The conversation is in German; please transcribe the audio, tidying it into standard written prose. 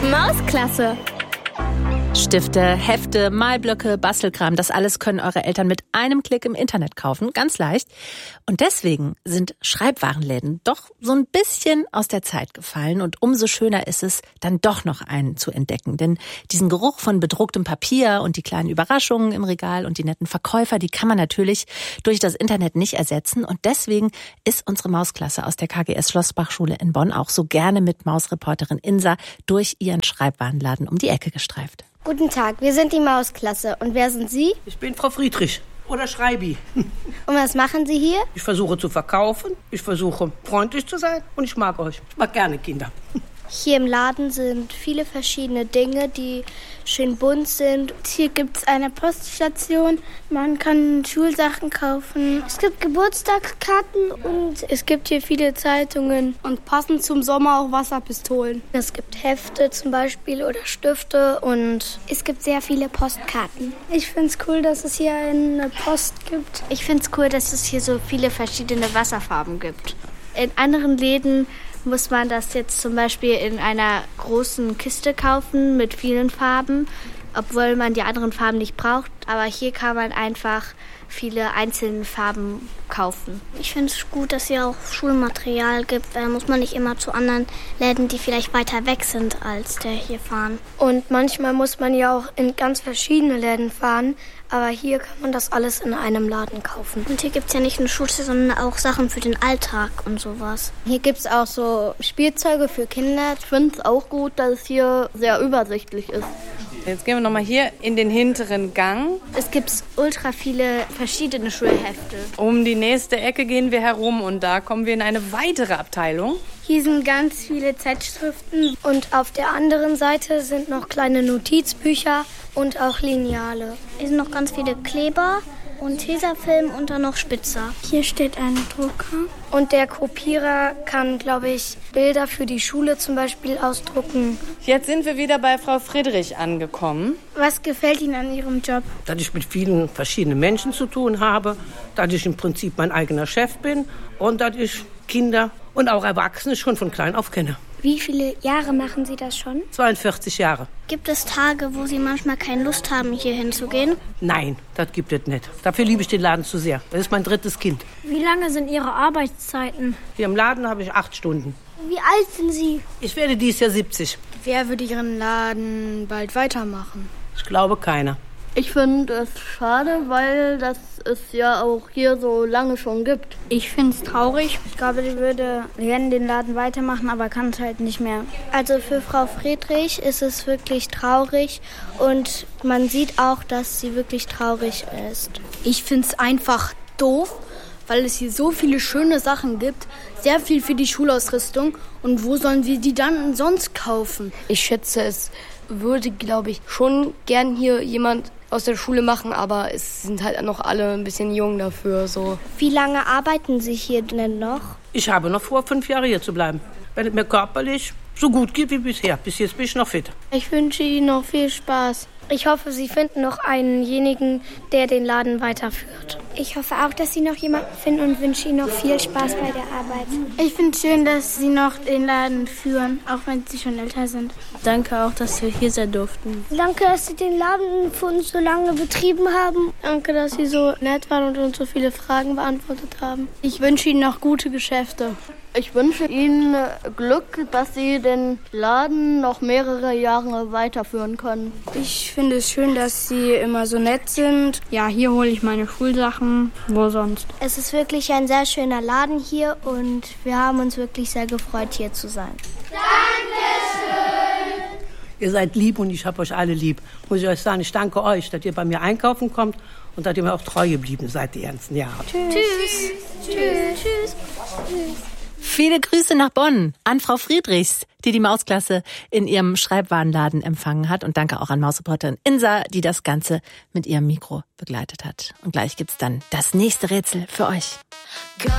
Mausklasse. Stifte, Hefte, Malblöcke, Bastelkram, das alles können eure Eltern mit einem Klick im Internet kaufen, ganz leicht. Und deswegen sind Schreibwarenläden doch so ein bisschen aus der Zeit gefallen und umso schöner ist es, dann doch noch einen zu entdecken. Denn diesen Geruch von bedrucktem Papier und die kleinen Überraschungen im Regal und die netten Verkäufer, die kann man natürlich durch das Internet nicht ersetzen. Und deswegen ist unsere Mausklasse aus der KGS Schlossbachschule in Bonn auch so gerne mit Mausreporterin Insa durch ihren Schreibwarenladen um die Ecke gestreift. Guten Tag, wir sind die Mausklasse. Und wer sind Sie? Ich bin Frau Friedrich oder Schreibi. Und was machen Sie hier? Ich versuche zu verkaufen, ich versuche freundlich zu sein und ich mag euch. Ich mag gerne Kinder. Hier im Laden sind viele verschiedene Dinge, die schön bunt sind. Hier gibt es eine Poststation, man kann Schulsachen kaufen. Es gibt Geburtstagskarten und es gibt hier viele Zeitungen. Und passend zum Sommer auch Wasserpistolen. Es gibt Hefte zum Beispiel oder Stifte und es gibt sehr viele Postkarten. Ich finde es cool, dass es hier eine Post gibt. Ich finde es cool, dass es hier so viele verschiedene Wasserfarben gibt. In anderen Läden muss man das jetzt zum Beispiel in einer großen Kiste kaufen mit vielen Farben, obwohl man die anderen Farben nicht braucht. Aber hier kann man einfach viele einzelne Farben kaufen. Ich finde es gut, dass es hier auch Schulmaterial gibt. Da muss man nicht immer zu anderen Läden, die vielleicht weiter weg sind, als der hier fahren. Und manchmal muss man ja auch in ganz verschiedene Läden fahren. Aber hier kann man das alles in einem Laden kaufen. Und hier gibt es ja nicht nur Schulze, sondern auch Sachen für den Alltag und sowas. Hier gibt es auch so Spielzeuge für Kinder. Ich finde es auch gut, dass es hier sehr übersichtlich ist. Jetzt gehen wir nochmal hier in den hinteren Gang. Es gibt ultra viele verschiedene Schulhefte. Um die nächste Ecke gehen wir herum und da kommen wir in eine weitere Abteilung. Hier sind ganz viele Zeitschriften. Und auf der anderen Seite sind noch kleine Notizbücher und auch Lineale. Hier sind noch ganz viele Kleber und Tesafilm und dann noch Spitzer. Hier steht ein Drucker. Und der Kopierer kann, glaube ich, Bilder für die Schule zum Beispiel ausdrucken. Jetzt sind wir wieder bei Frau Friedrich angekommen. Was gefällt Ihnen an Ihrem Job? Dass ich mit vielen verschiedenen Menschen zu tun habe, dass ich im Prinzip mein eigener Chef bin und dass ich Kinder und auch Erwachsene schon von klein auf kenne. Wie viele Jahre machen Sie das schon? 42 Jahre. Gibt es Tage, wo Sie manchmal keine Lust haben, hier hinzugehen? Nein, das gibt es nicht. Dafür liebe ich den Laden zu sehr. Das ist mein drittes Kind. Wie lange sind Ihre Arbeitszeiten? Hier im Laden habe ich 8 Stunden. Wie alt sind Sie? Ich werde dieses Jahr 70. Wer würde Ihren Laden bald weitermachen? Ich glaube keiner. Ich finde es schade, weil das es ja auch hier so lange schon gibt. Ich finde es traurig. Ich glaube, die würde gerne den Laden weitermachen, aber kann es halt nicht mehr. Also für Frau Friedrich ist es wirklich traurig und man sieht auch, dass sie wirklich traurig ist. Ich finde es einfach doof, weil es hier so viele schöne Sachen gibt, sehr viel für die Schulausrüstung. Und wo sollen wir die dann sonst kaufen? Ich schätze, es würde, glaube ich, schon gern hier jemand aus der Schule machen, aber es sind halt noch alle ein bisschen jung dafür. So. Wie lange arbeiten Sie hier denn noch? Ich habe noch vor, 5 Jahre hier zu bleiben. Wenn es mir körperlich so gut geht wie bisher. Bis jetzt bin ich noch fit. Ich wünsche Ihnen noch viel Spaß. Ich hoffe, Sie finden noch einenjenigen, der den Laden weiterführt. Ich hoffe auch, dass Sie noch jemanden finden und wünsche Ihnen noch viel Spaß bei der Arbeit. Ich finde es schön, dass Sie noch den Laden führen, auch wenn Sie schon älter sind. Danke auch, dass wir hier sein durften. Danke, dass Sie den Laden für uns so lange betrieben haben. Danke, dass Sie so nett waren und uns so viele Fragen beantwortet haben. Ich wünsche Ihnen noch gute Geschäfte. Ich wünsche Ihnen Glück, dass Sie den Laden noch mehrere Jahre weiterführen können. Ich finde es schön, dass Sie immer so nett sind. Ja, hier hole ich meine Schulsachen. Wo sonst? Es ist wirklich ein sehr schöner Laden hier und wir haben uns wirklich sehr gefreut, hier zu sein. Dankeschön! Ihr seid lieb und ich habe euch alle lieb. Muss ich euch sagen, ich danke euch, dass ihr bei mir einkaufen kommt und dass ihr mir auch treu geblieben seid die ganzen Jahre. Tschüss. Tschüss. Tschüss. Tschüss. Tschüss. Viele Grüße nach Bonn an Frau Friedrichs, die Mausklasse in ihrem Schreibwarenladen empfangen hat. Und danke auch an Mausreporterin Insa, die das Ganze mit ihrem Mikro begleitet hat. Und gleich gibt's dann das nächste Rätsel für euch.